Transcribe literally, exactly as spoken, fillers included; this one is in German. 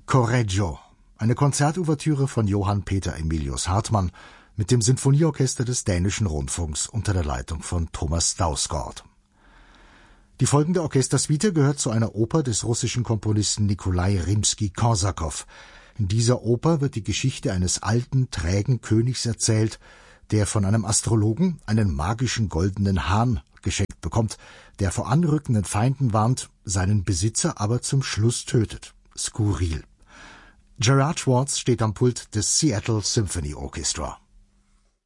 Correggio, eine Konzertouvertüre von Johann Peter Emilius Hartmann mit dem Sinfonieorchester des Dänischen Rundfunks unter der Leitung von Thomas Dausgaard. Die folgende Orchestersuite gehört zu einer Oper des russischen Komponisten Nikolai Rimski-Korsakow. In dieser Oper wird die Geschichte eines alten, trägen Königs erzählt, der von einem Astrologen einen magischen goldenen Hahn geschenkt bekommt, der vor anrückenden Feinden warnt, seinen Besitzer aber zum Schluss tötet. Skurril. Gerard Schwartz steht am Pult des Seattle Symphony Orchestra.